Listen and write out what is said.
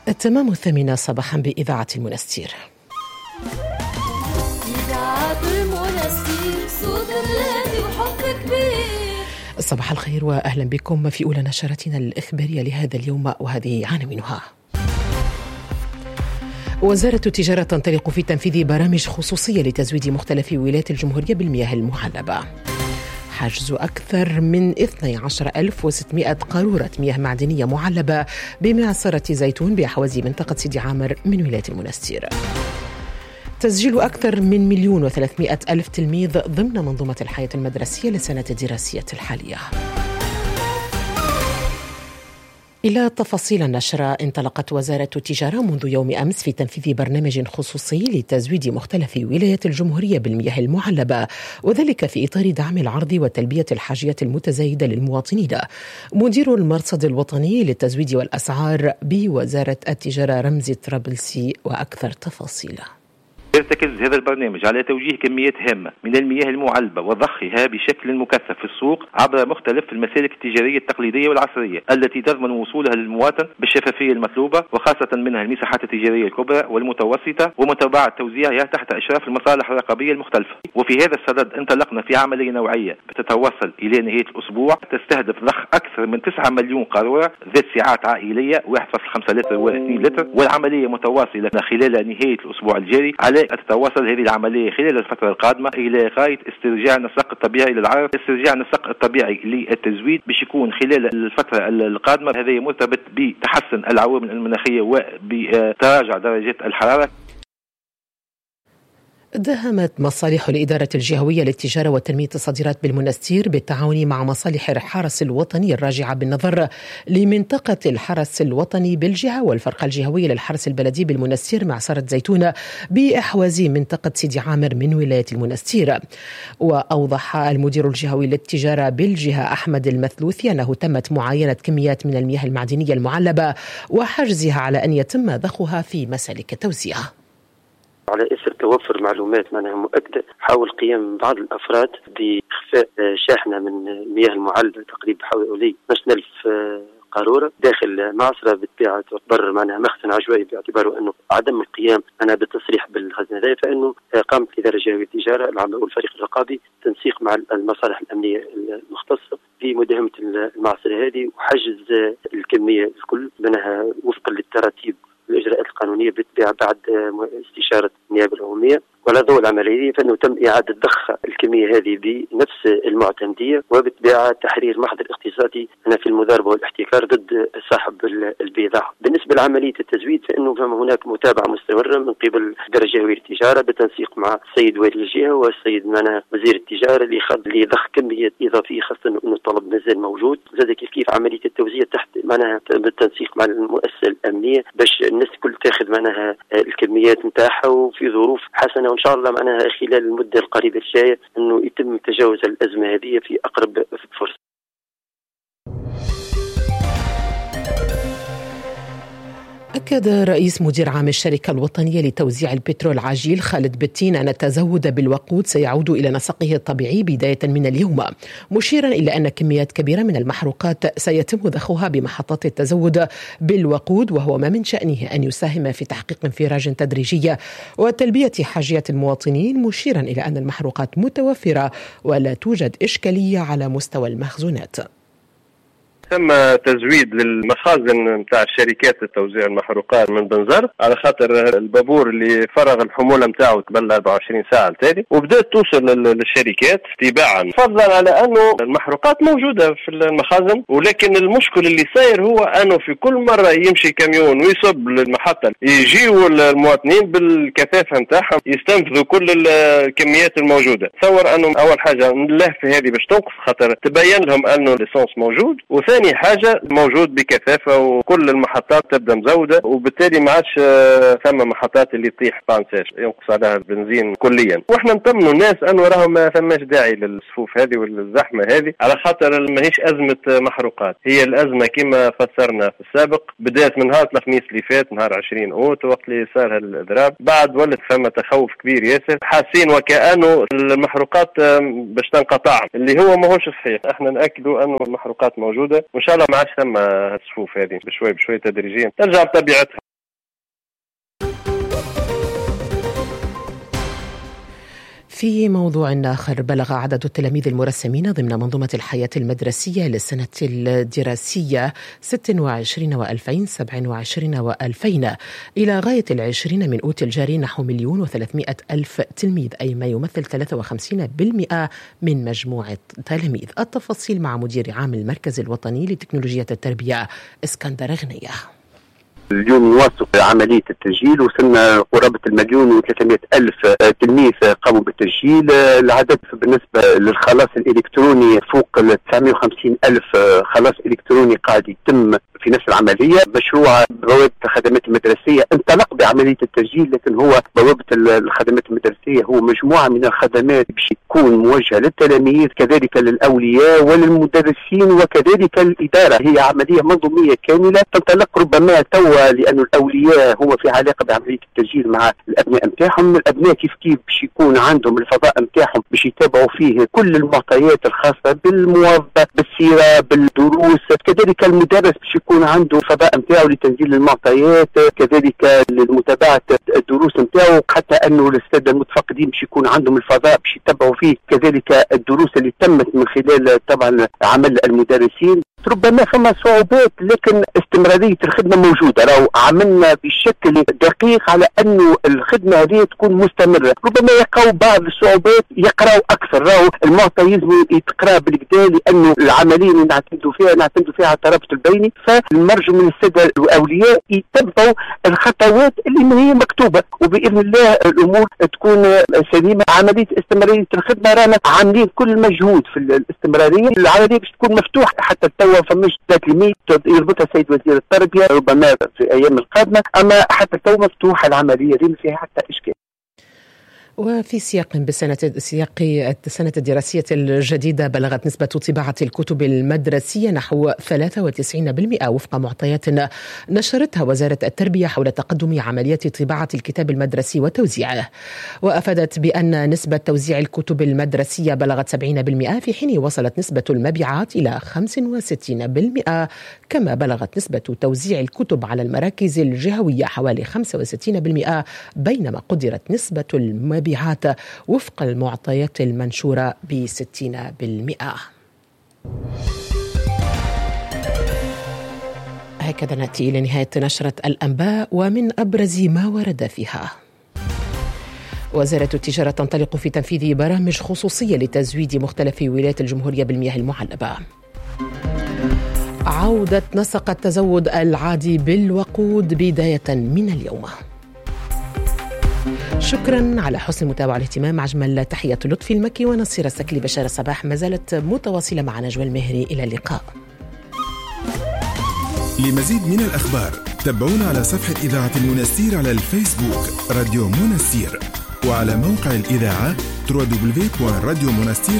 التمام 8 صباحا بإذاعة المنستير. إذاعة المنستير صوت الهادي وحب كبير. صباح الخير وأهلا بكم في أولى نشرتنا الإخبارية لهذا اليوم، وهذه عناوينها. وزارة التجارة تنطلق في تنفيذ برامج خصوصية لتزويد مختلف ولايات الجمهورية بالمياه المعلبة. حجز أكثر من 12,600 قارورة مياه معدنية معلبة بمعصرة زيتون بأحواز منطقة سيدي عامر من ولاية المنستير. تسجيل أكثر من 1,300,000 تلميذ ضمن منظومة الحياة المدرسية للسنة الدراسية الحالية. إلى تفاصيل النشرة. انطلقت وزارة التجارة منذ يوم أمس في تنفيذ برنامج خصوصي لتزويد مختلف ولايات الجمهورية بالمياه المعلبة، وذلك في إطار دعم العرض وتلبية الحاجيات المتزايدة للمواطنين. مدير المرصد الوطني للتزويد والأسعار بوزارة التجارة رمزي طرابلسي وأكثر تفاصيل. يرتكز هذا البرنامج على توجيه كميات هامة من المياه المعلبة وضخها بشكل مكثف في السوق عبر مختلف المسالك التجارية التقليدية والعصرية التي تضمن وصولها للمواطن بالشفافية المطلوبة، وخاصة منها المساحات التجارية الكبرى والمتوسطة، ومتابعة توزيعها تحت إشراف المصالح الرقابية المختلفة. وفي هذا الصدد انطلقنا في عملية نوعية بتتوصل إلى نهاية الأسبوع تستهدف ضخ أكثر من 9 مليون قارورة ذات سعات عائلية 1.5 لتر و2 لتر، والعملية متواصلة خلال نهاية الأسبوع الجاري على تتواصل هذه العملية خلال الفترة القادمة إلى غاية استرجاع النسق الطبيعي للعرض، استرجاع النسق الطبيعي للتزويد باش يكون خلال الفترة القادمة. هذا مرتبط بتحسن العوامل المناخية وبتراجع درجات الحرارة. داهمت مصالح الإدارة الجهوية للتجارة وتنمية الصادرات بالمنستير بالتعاون مع مصالح الحرس الوطني الراجعة بالنظر لمنطقة الحرس الوطني بالجهة والفرقة الجهوية للحرس البلدي بالمنستير معصرة زيتون بأحواز منطقة سيدي عامر من ولاية المنستير. وأوضح المدير الجهوي للتجارة بالجهة أحمد المثلوثي أنه تمت معاينة كميات من المياه المعدنية المعلبة وحجزها على أن يتم ضخها في مسالك التوزيع. على إثر توفر معلومات معناها مؤكدة، حاول قيام بعض الأفراد بإخفاء شاحنة من المياه المعلبة تقريبا حوالي 12,000 قارورة داخل معصرة بتبيع تعتبر معناها مخزن عشوائي، باعتباره أنه عدم القيام أنا بالتصريح بالخزن هذا، فإنه قامت الإدارة الجهوية للتجارة العامة والفريق الرقابي تنسيق مع المصالح الأمنية المختصة في مداهمة المعصرة هذه وحجز الكمية الكل منها وفقا للتراتيب الإجراءات القانونية بالطبيعة بعد استشارة النيابة العمومية. وعلى ضوء العملية فإنه تم إعادة ضخ الكمية هذه بنفس المعتمدية، وبالطبيعة تحرير محضر اختصاصي في المضاربة والاحتكار ضد صاحب البضاعة. بالنسبة لعملية التزويد فإنه هناك متابعة مستمرة من قبل الإدارة الجهوية للتجارة بالتنسيق مع السيد والي الجهة والسيد وزير التجارة لضخ كمية إضافية، خاصة أنه الطلب مازال موجود. زاد كيف عملية التوزيع تحت بالتنسيق مع المؤسسة الأمنية باش الناس كل تاخذ الكميات نتاعها وفي ظروف حسنة، وإن شاء الله خلال المدة القريبة الجاية أنه يتم تجاوز الأزمة هذه في أقرب فرصة. أكد رئيس مدير عام الشركة الوطنية لتوزيع البترول عجيل خالد بتين أن التزود بالوقود سيعود إلى نسقه الطبيعي بداية من اليوم، مشيرا إلى أن كميات كبيرة من المحروقات سيتم ضخها بمحطات التزود بالوقود، وهو ما من شأنه أن يساهم في تحقيق انفراج تدريجي وتلبية حاجيات المواطنين، مشيرا إلى أن المحروقات متوفرة ولا توجد إشكالية على مستوى المخزونات. تم تزويد للمخازن متاع الشركات التوزيع المحروقات من بنزرت على خاطر البابور اللي فرغ الحمولة متاعه قبل 24 ساعة التالي، وبدأت توصل للشركات تباعا، فضلا على أنه المحروقات موجودة في المخازن. ولكن المشكل اللي صاير هو أنه في كل مرة يمشي كاميون ويصب للمحطة يجيوا المواطنين بالكثافة متاعهم يستنفذوا كل الكميات الموجودة. تصور أنه أول حاجة اللهفة هذه باش توقف خاطر تبين لهم أنه الليسانس موجود، ثاني حاجة موجود بكثافة وكل المحطات تبدأ مزودة، وبالتالي ما عادش ثم محطات اللي تطيح بانساج ينقص عليها البنزين كليا. واحنا نطمنوا الناس انه راهم ما ثماش داعي للصفوف هذه والزحمة هذه، على خاطر ماهيش أزمة محروقات، هي الأزمة كما فسرنا في السابق بدأت من نهار الخميس اللي فات نهار 20 أوت وقت اللي صار الإضراب، بعد ولد ثم تخوف كبير ياسر، حاسين وكأنه المحروقات باش تنقطع اللي هو ماهوش صحيح. احنا نأكدوا انه المحروقات موجودة وإن شاء الله ما عادش ثم الصفوف هذه بشوي بشوي تدريجيا ترجع بطبيعتها. في موضوع آخر، بلغ عدد التلاميذ المرسمين ضمن منظومة الحياة المدرسية للسنة الدراسية 26 و2000 27 و2000 إلى غاية 20 من أوت الجاري نحو 1,300,000 تلميذ، أي ما يمثل 53% من مجموع التلاميذ. التفاصيل مع مدير عام المركز الوطني لتكنولوجيا التربية اسكندر غنية. اليوم نواصل عملية التسجيل، وصلنا قرابة 1,300,000 تلميذ قاموا بالتسجيل. العدد بالنسبة للخلاص الإلكتروني فوق 950,000 خلاص إلكتروني قاعد يتم في نفس العملية. مشروع بوابة الخدمات المدرسية انطلق بعملية التسجيل، لكن هو بوابة الخدمات المدرسية هو مجموعة من الخدمات باش تكون موجهة للتلاميذ كذلك للأولياء وللمدرسين وكذلك الإدارة. هي عملية منظومية كاملة تنطلق ربما توا، لأن الأولياء هو في علاقة بعملية التسجيل مع الأبناء متاعهم. الأبناء كيف باش يكون عندهم الفضاء متاعهم باش يتابعوا فيه كل المعطيات الخاصة بالموظف، بالسيرة، بالدروس. كذلك المدرس باش يكون عنده فضاء متاعه لتنزيل المعطيات، كذلك لمتابعة الدروس متاعه، حتى أنه الأستاذ المتفقدين باش يكون عندهم الفضاء باش يتابعوا فيه كذلك الدروس اللي تمت من خلال طبعا عمل المدرسين. ربما فما صعوبات، لكن استمرارية الخدمة موجودة. راهو عملنا بشكل دقيق على أنه الخدمة هذه تكون مستمرة. ربما يقعوا بعض الصعوبات، يقرأوا أكثر. راهو المعطى يلزم يتقرأ بالكدا، لأنه العملية اللي نعتمدوا فيها على الترابط البيني، فالمرجو من السادة الأولياء يتبعوا الخطوات اللي هي مكتوبة، وبإذن الله الأمور تكون سليمة. عملية استمرارية الخدمة رانا عاملين كل مجهود في الاستمرارية. العملية باش تكون مفتوحة حتى توا فماش تكليمية يربطها السيد وزير التربية ربما في الأيام القادمة، أما حتى تو مفتوحة العملية دي ما فيها حتى إشكال. وفي سياق السنة الدراسية الجديدة، بلغت نسبة طباعة الكتب المدرسية نحو 93% وفق معطيات نشرتها وزارة التربية حول تقدم عملية طباعة الكتاب المدرسي وتوزيعه. وأفادت بأن نسبة توزيع الكتب المدرسية بلغت 70%، في حين وصلت نسبة المبيعات إلى 65%، كما بلغت نسبة توزيع الكتب على المراكز الجهوية حوالي 65%، بينما قدرت نسبة المبيعات وفق المعطيات المنشورة ب60%. هكذا نأتي إلى نهاية نشرة الأنباء، ومن أبرز ما ورد فيها: وزارة التجارة تنطلق في تنفيذ برامج خصوصية لتزويد مختلف ولايات الجمهورية بالمياه المعلبة. عودة نسق التزود العادي بالوقود بداية من اليوم. شكرا على حسن المتابعة والاهتمام. أجمل تحية لطفي المكي ونصير السكلي. بشار الصباح ما زالت متواصلة مع نجوى المهري. إلى اللقاء. لمزيد من الأخبار تابعونا على صفحة إذاعة المنستير على الفيسبوك راديو منستير، وعلى موقع الإذاعة www.radiomonastir